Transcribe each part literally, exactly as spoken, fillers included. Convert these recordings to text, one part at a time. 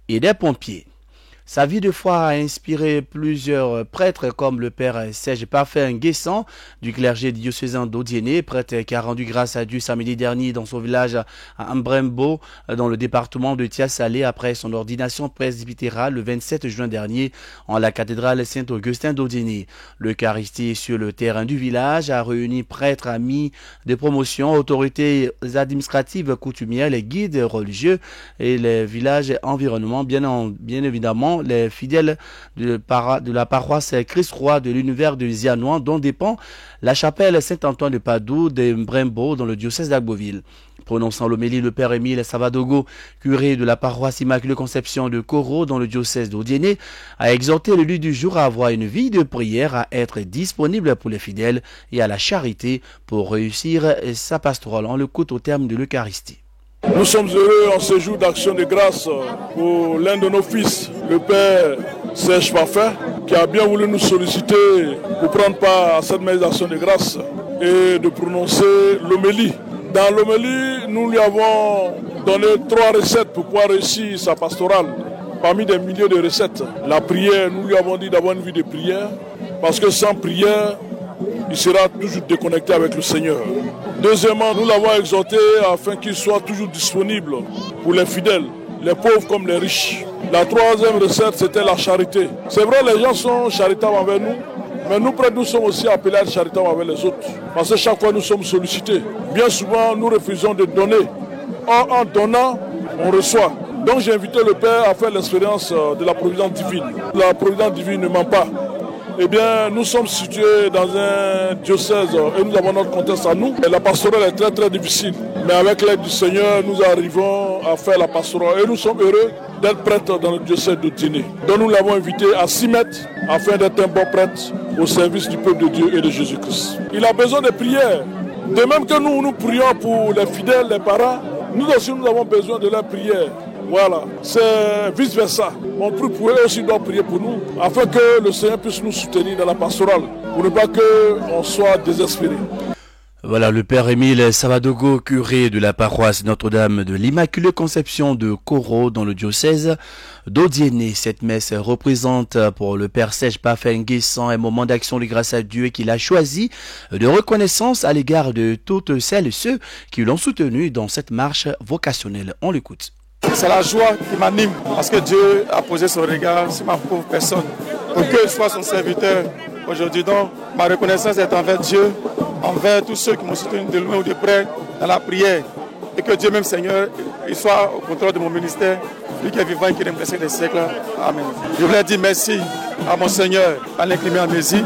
et des pompiers. Sa vie de foi a inspiré plusieurs prêtres comme le père Serge Parfait Nguessan du clergé diocésain d'Odiéné, prêtre qui a rendu grâce à Dieu samedi dernier dans son village à Mbrembo, dans le département de Tia-Salé, après son ordination presbytérale le vingt-sept juin dernier en la cathédrale Saint-Augustin d'Odiéné. L'Eucharistie sur le terrain du village a réuni prêtres, amis de promotion, autorités administratives, coutumières, les guides religieux et les villages environnement, bien, en, bien évidemment les fidèles de, para, de la paroisse Christ-Roi de l'univers de Zianoan, dont dépend la chapelle Saint-Antoine de Padoue de Mbrembo dans le diocèse d'Agboville. Prononçant l'homélie, le père Émile Savadogo, curé de la paroisse Immaculée Conception de Koro dans le diocèse d'Odiéné, a exhorté le lieu du jour à avoir une vie de prière, à être disponible pour les fidèles et à la charité pour réussir sa pastorale. On l'écoute au terme de l'Eucharistie. Nous sommes heureux en ce jour d'action de grâce pour l'un de nos fils, le père Serge Parfait, qui a bien voulu nous solliciter pour prendre part à cette messe d'action de grâce et de prononcer l'homélie. Dans l'homélie, nous lui avons donné trois recettes pour pouvoir réussir sa pastorale. Parmi des milliers de recettes, la prière, nous lui avons dit d'avoir une vie de prière, parce que sans prière, il sera toujours déconnecté avec le Seigneur. Deuxièmement, nous l'avons exhorté afin qu'il soit toujours disponible pour les fidèles, les pauvres comme les riches. La troisième recette, c'était la charité. C'est vrai, les gens sont charitables envers nous, mais nous, près, nous sommes aussi appelés à être charitables envers les autres. Parce que chaque fois, nous sommes sollicités. Bien souvent, nous refusons de donner. En, en donnant, on reçoit. Donc j'ai invité le Père à faire l'expérience de la providence divine. La providence divine ne ment pas. Eh bien, nous sommes situés dans un diocèse et nous avons notre contexte à nous. Et la pastorale est très très difficile. Mais avec l'aide du Seigneur, nous arrivons à faire la pastorale. Et nous sommes heureux d'être prêtres dans le diocèse de Dîné. Donc nous l'avons invité à s'y mettre afin d'être un bon prêtre au service du peuple de Dieu et de Jésus-Christ. Il a besoin de prières. De même que nous, nous prions pour les fidèles, les parents, nous aussi nous avons besoin de leur prière. Voilà, c'est vice-versa. On prie pour eux, aussi doivent prier pour nous, afin que le Seigneur puisse nous soutenir dans la pastorale, pour ne pas qu'on soit désespéré. Voilà, le père Émile Savadogo, curé de la paroisse Notre-Dame de l'Immaculée Conception de Koro dans le diocèse d'Odiéné. Cette messe représente pour le père Serge Parfait Nguessan un moment d'action de grâce à Dieu qu'il a choisi, de reconnaissance à l'égard de toutes celles et ceux qui l'ont soutenu dans cette marche vocationnelle. On l'écoute. C'est la joie qui m'anime parce que Dieu a posé son regard sur ma pauvre personne pour que je sois son serviteur aujourd'hui. Donc, ma reconnaissance est envers Dieu, envers tous ceux qui m'ont soutenu de loin ou de près dans la prière. Et que Dieu même, Seigneur, il soit au contrôle de mon ministère, lui qui est vivant et qui règne des siècles. Amen. Je voulais dire merci à mon Seigneur, Alain Clément Amézi,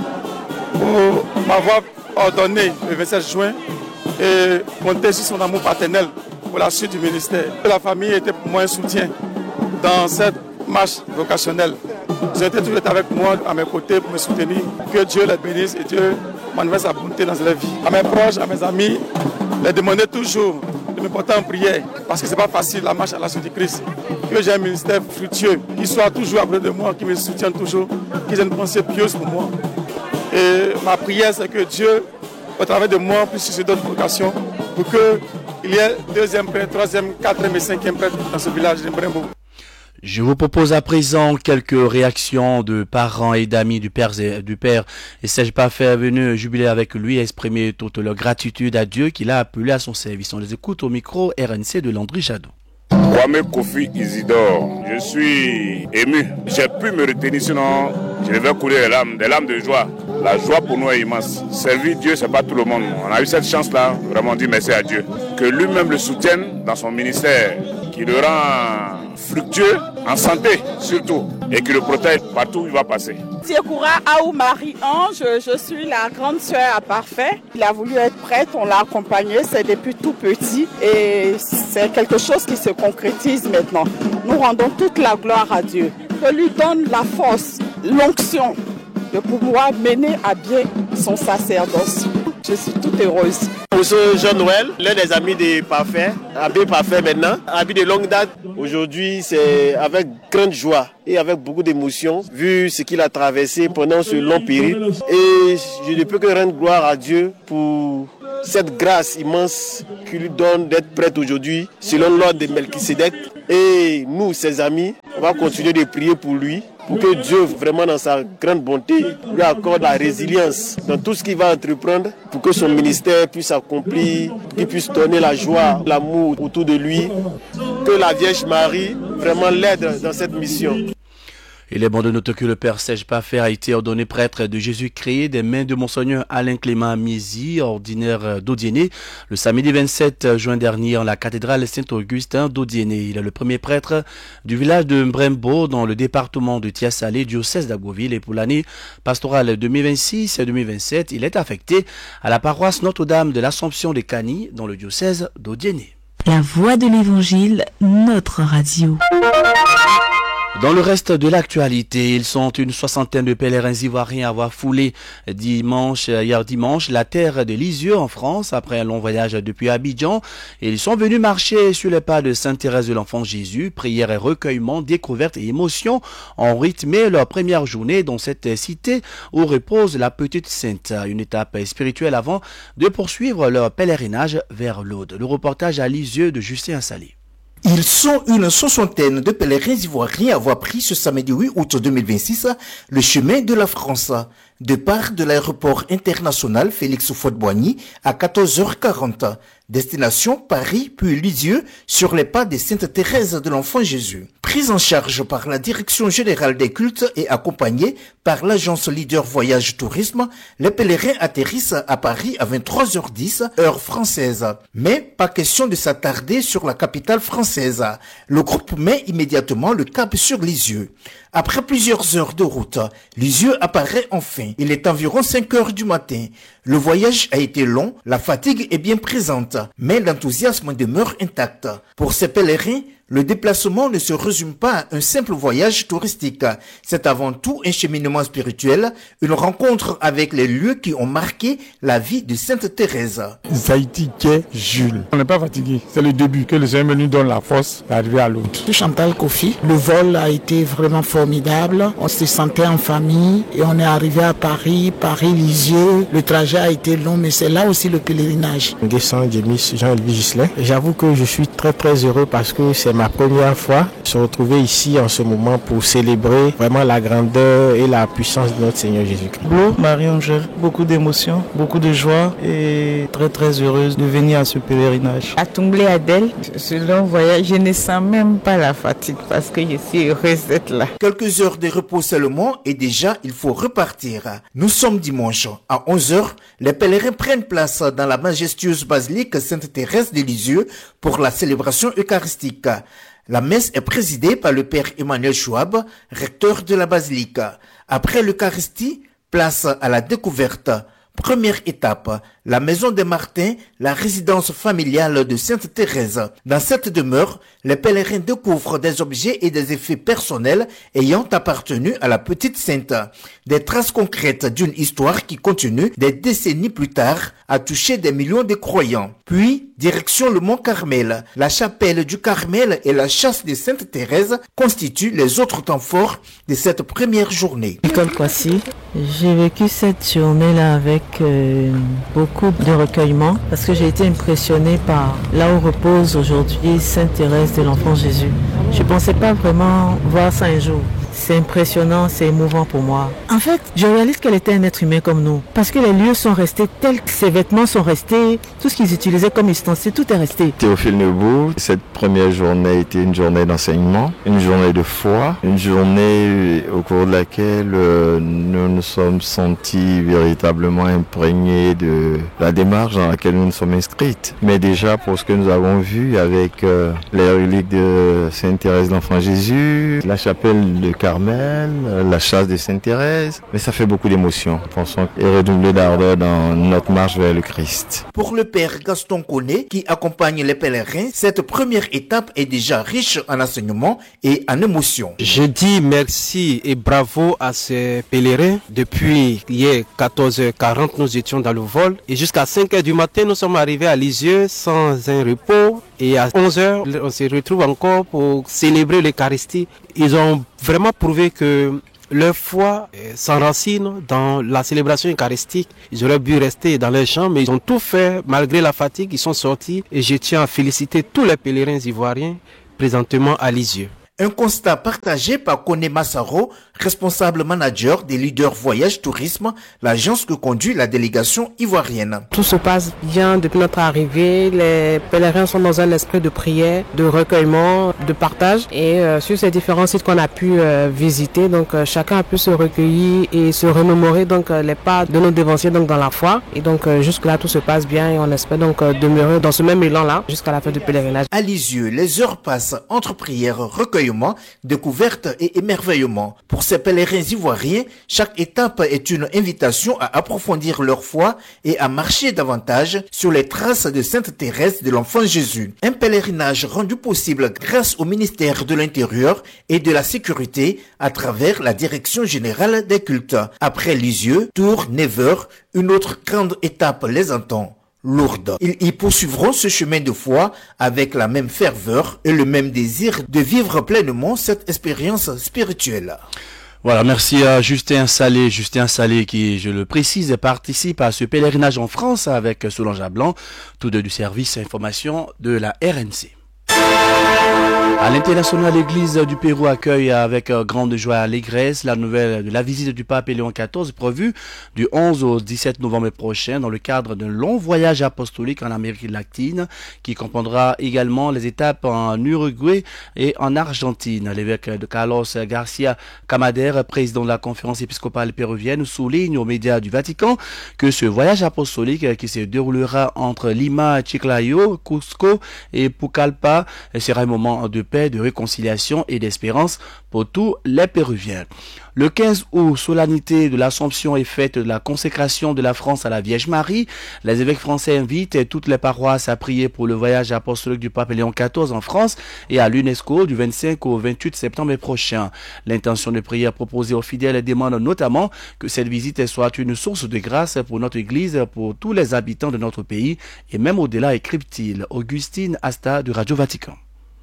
pour m'avoir ordonné le vingt-sept juin et compter sur son amour paternel pour la suite du ministère. La famille était pour moi un soutien dans cette marche vocationnelle. Ils étaient toujours avec moi, à mes côtés, pour me soutenir. Que Dieu les bénisse et Dieu manifeste sa bonté dans leur vie. À mes proches, à mes amis, les demander toujours de me porter en prière, parce que ce n'est pas facile la marche à la suite du Christ. Que j'ai un ministère fructueux, qui soit toujours à côté de moi, qui me soutienne toujours, qui ait une pensée pieuse pour moi. Et ma prière, c'est que Dieu, au travers de moi, puisse susciter d'autres vocations, pour que il y a deuxième prêtre, troisième, quatrième et cinquième prêtre dans ce village de Mbrembo. Je vous propose à présent quelques réactions de parents et d'amis du père, du père et Serge Parfait venu jubiler avec lui et exprimer toute leur gratitude à Dieu qu'il a appelé à son service. On les écoute au micro R N C de Landry Jadot. Kwame Kofi Isidore, je suis ému. J'ai pu me retenir, sinon je devais couler des larmes, des larmes de joie. La joie pour nous est immense. Servir Dieu, c'est pas tout le monde. On a eu cette chance-là, vraiment dire merci à Dieu. Que lui-même le soutienne dans son ministère, qu'il le rend fructueux, en santé surtout, et qu'il le protège partout où il va passer. Tiekoura Aou Marie-Ange, je suis la grande sœur à Parfait. Il a voulu être prêtre, on l'a accompagné, c'est depuis tout petit et c'est quelque chose qui se concrétise maintenant. Nous rendons toute la gloire à Dieu. Que lui donne la force, l'onction de pouvoir mener à bien son sacerdoce. Je suis toute heureuse. Monsieur Jean-Noël, l'un des amis de Parfait, abbé Parfait maintenant, abbé de longue date. Aujourd'hui, c'est avec grande joie et avec beaucoup d'émotion, vu ce qu'il a traversé pendant ce long périple. Et je ne peux que rendre gloire à Dieu pour cette grâce immense qu'il lui donne d'être prêtre aujourd'hui, selon l'ordre de Melchisédek. Et nous, ses amis, On va continuer de prier pour lui, pour que Dieu, vraiment dans sa grande bonté, lui accorde la résilience dans tout ce qu'il va entreprendre, pour que son ministère puisse accomplir, qu'il puisse donner la joie, l'amour autour de lui, que la Vierge Marie vraiment l'aide dans cette mission. Il est bon de noter que le père Serge Paffer a été ordonné prêtre de Jésus-Christ des mains de Monseigneur Alain Clément Mizy, ordinaire d'Audienay, le samedi vingt-sept juin dernier en la cathédrale Saint-Augustin d'Audienay. Il est le premier prêtre du village de Mbrembo dans le département de Thias-Salé, diocèse d'Agoville, et pour l'année pastorale deux mille vingt-six et deux mille vingt-sept, il est affecté à la paroisse Notre-Dame de l'Assomption de Cany dans le diocèse d'Audienay. La voix de l'Évangile, notre radio. Dans le reste de l'actualité, ils sont une soixantaine de pèlerins ivoiriens à avoir foulé dimanche, hier dimanche la terre de Lisieux en France après un long voyage depuis Abidjan. Et ils sont venus marcher sur les pas de Sainte Thérèse de l'Enfant Jésus. Prière et recueillement, découverte et émotion ont rythmé leur première journée dans cette cité où repose la Petite Sainte. Une étape spirituelle avant de poursuivre leur pèlerinage vers l'Aude. Le reportage à Lisieux de Justin Salé. Ils sont une soixantaine de pèlerins ivoiriens à avoir pris ce samedi huit août deux mille vingt-six le chemin de la France. Départ de l'aéroport international Félix Houphouët-Boigny à quatorze heures quarante. Destination Paris puis Lisieux sur les pas de Sainte Thérèse de l'Enfant Jésus. Prise en charge par la Direction Générale des Cultes et accompagnée par l'agence Leader Voyage Tourisme, les pèlerins atterrissent à Paris à vingt-trois heures dix, heure française. Mais pas question de s'attarder sur la capitale française. Le groupe met immédiatement le cap sur Lisieux. Après plusieurs heures de route, Lisieux apparaît enfin. Il est environ cinq heures du matin. Le voyage a été long, la fatigue est bien présente, mais l'enthousiasme demeure intact. Pour ces pèlerins, le déplacement ne se résume pas à un simple voyage touristique. C'est avant tout un cheminement spirituel, une rencontre avec les lieux qui ont marqué la vie de Sainte Thérèse. Zaïti Ké Jules. On n'est pas fatigué. C'est le début que le Seigneur nous donne la force d'arriver à l'autre. Chantal Kofi. Le vol a été vraiment formidable. On se sentait en famille et on est arrivé à Paris, Paris-Lisieux. Le trajet a été long, mais c'est là aussi le pèlerinage. Nguessan Djemis Jean-Élie Gislin. J'avoue que je suis très très heureux parce que c'est ma première fois de se retrouver ici en ce moment pour célébrer vraiment la grandeur et la puissance de notre Seigneur Jésus-Christ. Bleu, Marie-Angèle, beaucoup d'émotions, beaucoup de joie et très très heureuse de venir à ce pèlerinage. À Toumblé Adèle, ce long voyage, je ne sens même pas la fatigue parce que je suis heureuse d'être là. Quelques heures de repos seulement et déjà il faut repartir. Nous sommes dimanche. À onze heures, les pèlerins prennent place dans la majestueuse basilique Sainte Thérèse de Lisieux pour la célébration eucharistique. La messe est présidée par le père Emmanuel Chouab, recteur de la basilique. Après l'Eucharistie, place à la découverte. Première étape, la maison des Martins, la résidence familiale de Sainte Thérèse. Dans cette demeure, les pèlerins découvrent des objets et des effets personnels ayant appartenu à la Petite Sainte. Des traces concrètes d'une histoire qui continue des décennies plus tard à toucher des millions de croyants. Puis, direction le Mont Carmel. La chapelle du Carmel et la chasse de Sainte Thérèse constituent les autres temps forts de cette première journée. Nicole Kwasi, j'ai vécu cette journée-là avec euh, beaucoup de recueillement parce que j'ai été impressionnée par là où repose aujourd'hui Sainte Thérèse de l'Enfant Jésus. Je ne pensais pas vraiment voir ça un jour. C'est impressionnant, c'est émouvant pour moi. En fait, je réalise qu'elle était un être humain comme nous. Parce que les lieux sont restés tels que ses vêtements sont restés, tout ce qu'ils utilisaient comme ustensiles, tout est resté. Théophile Neubourg, cette première journée était une journée d'enseignement, une journée de foi, une journée au cours de laquelle euh, nous nous sommes sentis véritablement imprégnés de la démarche dans laquelle nous nous sommes inscrites. Mais déjà pour ce que nous avons vu avec euh, les reliques de Sainte Thérèse de l'Enfant Jésus, la chapelle de Carmel, la chasse de Sainte Thérèse, mais ça fait beaucoup d'émotions. Pensons et redoubler d'ardeur dans notre marche vers le Christ. Pour le père Gaston Koné, qui accompagne les pèlerins, cette première étape est déjà riche en enseignements et en émotions. Je dis merci et bravo à ces pèlerins. Depuis hier quatorze heures quarante, nous étions dans le vol et jusqu'à cinq heures du matin, nous sommes arrivés à Lisieux sans un repos. Et à onze heures, on se retrouve encore pour célébrer l'Eucharistie. Ils ont vraiment prouvé que leur foi s'enracine dans la célébration eucharistique. Ils auraient pu rester dans les champs, mais ils ont tout fait malgré la fatigue. Ils sont sortis et je tiens à féliciter tous les pèlerins ivoiriens présentement à Lisieux. Un constat partagé par Kone Massaro, responsable manager des leaders voyage tourisme, l'agence que conduit la délégation ivoirienne. Tout se passe bien depuis notre arrivée. Les pèlerins sont dans un esprit de prière, de recueillement, de partage. Et euh, sur ces différents sites qu'on a pu euh, visiter, donc euh, chacun a pu se recueillir et se remémorer donc euh, les pas de nos dévanciers donc dans la foi. Et donc euh, jusque là tout se passe bien et on espère donc euh, demeurer dans ce même élan là jusqu'à la fin du pèlerinage. À Lisieux, les heures passent entre prières, recueillement, découverte et émerveillement. Pour ces pèlerins ivoiriens, chaque étape est une invitation à approfondir leur foi et à marcher davantage sur les traces de Sainte Thérèse de l'Enfant Jésus. Un pèlerinage rendu possible grâce au ministère de l'Intérieur et de la Sécurité à travers la Direction Générale des Cultes. Après Lisieux, Tours, Nevers, une autre grande étape les attend. Lourdes. Ils y poursuivront ce chemin de foi avec la même ferveur et le même désir de vivre pleinement cette expérience spirituelle. Voilà, merci à Justin Salé, Justin Salé qui, je le précise, participe à ce pèlerinage en France avec Solange Blanc, tous deux du service information de la R N C. À l'international, l'Église du Pérou accueille avec grande joie et allégresse la nouvelle de la visite du pape Léon quatorze prévue du onze au dix-sept novembre prochain dans le cadre d'un long voyage apostolique en Amérique latine qui comprendra également les étapes en Uruguay et en Argentine. L'évêque de Carlos Garcia Camader, président de la conférence épiscopale péruvienne, souligne aux médias du Vatican que ce voyage apostolique qui se déroulera entre Lima, Chiclayo, Cusco et Pucallpa sera un moment de paix, de réconciliation et d'espérance pour tous les Péruviens. Le quinze août, solennité de l'Assomption et fête de la consécration de la France à la Vierge Marie. Les évêques français invitent toutes les paroisses à prier pour le voyage apostolique du pape Léon quatorze en France et à l'UNESCO du vingt-cinq au vingt-huit septembre prochain. L'intention de prière proposée aux fidèles demande notamment que cette visite soit une source de grâce pour notre Église, pour tous les habitants de notre pays et même au-delà, écrivent-ils. Augustine Asta de Radio Vatican.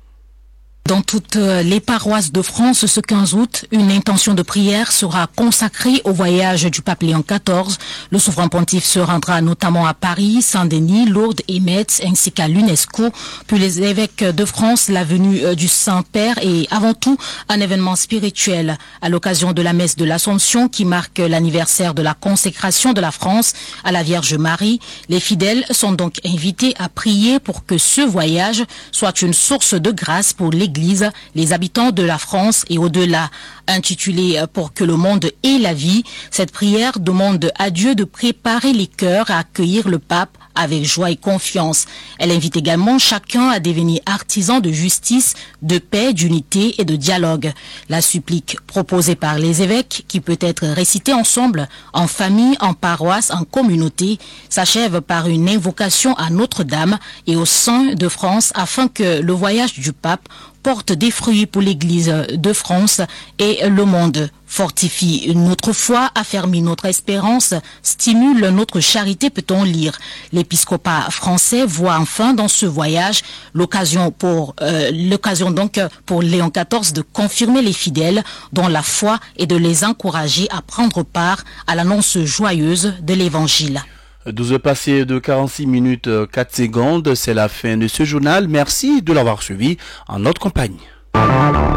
Dans toutes les paroisses de France, ce quinze août, une intention de prière sera consacrée au voyage du pape Léon quatorze. Le souverain pontife se rendra notamment à Paris, Saint-Denis, Lourdes et Metz, ainsi qu'à l'UNESCO. Puis les évêques de France, la venue du Saint-Père est avant tout un événement spirituel. À l'occasion de la messe de l'Assomption qui marque l'anniversaire de la consécration de la France à la Vierge Marie, les fidèles sont donc invités à prier pour que ce voyage soit une source de grâce pour l'Église, les habitants de la France et au-delà. Intitulée « Pour que le monde ait la vie », cette prière demande à Dieu de préparer les cœurs à accueillir le pape avec joie et confiance. Elle invite également chacun à devenir artisan de justice, de paix, d'unité et de dialogue. La supplique proposée par les évêques, qui peut être récitée ensemble, en famille, en paroisse, en communauté, s'achève par une invocation à Notre-Dame et au Saint de France afin que le voyage du pape porte des fruits pour l'Église de France et le monde. Fortifie notre foi, affermit notre espérance, stimule notre charité, peut-on lire. L'épiscopat français voit enfin dans ce voyage l'occasion pour euh, l'occasion donc pour Léon quatorze de confirmer les fidèles dans la foi et de les encourager à prendre part à l'annonce joyeuse de l'Évangile. douze passées de quarante-six minutes quatre secondes, c'est la fin de ce journal. Merci de l'avoir suivi en notre compagnie.